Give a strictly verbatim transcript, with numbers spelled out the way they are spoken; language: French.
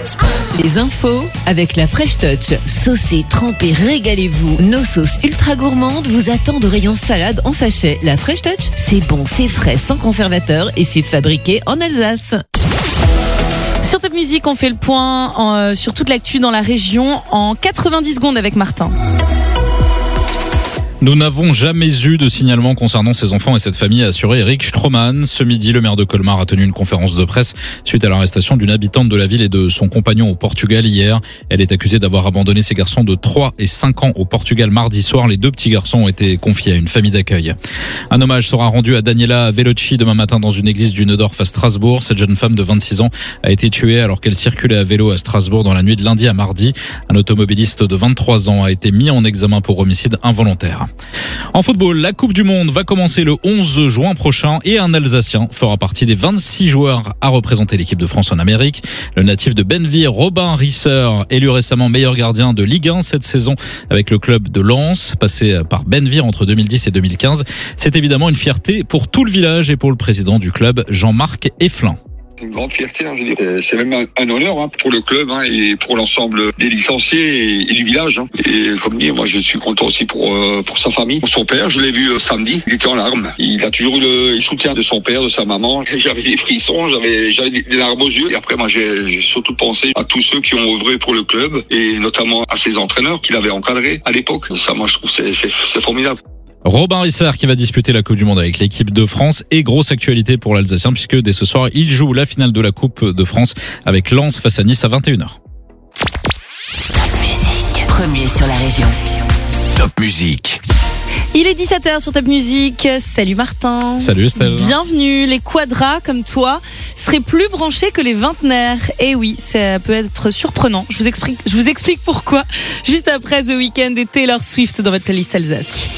Les infos avec la Fresh Touch. Saucez, trempez, régalez-vous. Nos sauces ultra gourmandes vous attendent au rayon salade en sachet. La Fresh Touch, c'est bon, c'est frais, sans conservateur et c'est fabriqué en Alsace. Sur Top Music, on fait le point en, euh, sur toute l'actu dans la région en quatre-vingt-dix secondes avec Martin. Nous n'avons jamais eu de signalement concernant ces enfants et cette famille, a assuré Eric Stroman. Ce midi, le maire de Colmar a tenu une conférence de presse suite à l'arrestation d'une habitante de la ville et de son compagnon au Portugal hier. Elle est accusée d'avoir abandonné ses garçons de trois et cinq ans au Portugal mardi soir. Les deux petits garçons ont été confiés à une famille d'accueil. Un hommage sera rendu à Daniela Velocci demain matin dans une église du Neudorf à Strasbourg. Cette jeune femme de vingt-six ans a été tuée alors qu'elle circulait à vélo à Strasbourg dans la nuit de lundi à mardi. Un automobiliste de vingt-trois ans a été mis en examen pour homicide involontaire. En football, la Coupe du Monde va commencer le onze juin prochain et un Alsacien fera partie des vingt-six joueurs à représenter l'équipe de France en Amérique. Le natif de Benneville, Robin Risser, élu récemment meilleur gardien de Ligue un cette saison avec le club de Lens, passé par Benneville entre deux mille dix et deux mille quinze. C'est évidemment une fierté pour tout le village et pour le président du club, Jean-Marc Efflin. Une grande fierté, hein, je veux dire. C'est même un, un honneur hein, pour le club hein, et pour l'ensemble des licenciés et, et du village. Hein. Et comme dit, moi je suis content aussi pour euh, pour sa famille, pour son père. Je l'ai vu euh, samedi, il était en larmes. Il a toujours eu le, le soutien de son père, de sa maman. J'avais des frissons, j'avais j'avais des larmes aux yeux. Et après, moi j'ai, j'ai surtout pensé à tous ceux qui ont œuvré pour le club et notamment à ses entraîneurs qu'il avait encadrés à l'époque. Ça, moi je trouve c'est c'est, c'est formidable. Robin Risser qui va disputer la Coupe du Monde avec l'équipe de France et grosse actualité pour l'Alsacien puisque dès ce soir, il joue la finale de la Coupe de France avec Lens face à Nice à vingt et une heures. Top Music, premier sur la région. Top Music. Il est dix-sept heures sur Top Music. Salut Martin. Salut Estelle. Bienvenue. Les quadras comme toi seraient plus branchés que les vingtenaires. Et oui, ça peut être surprenant. Je vous explique, je vous explique pourquoi juste après The Weeknd et Taylor Swift dans votre playlist Alsace.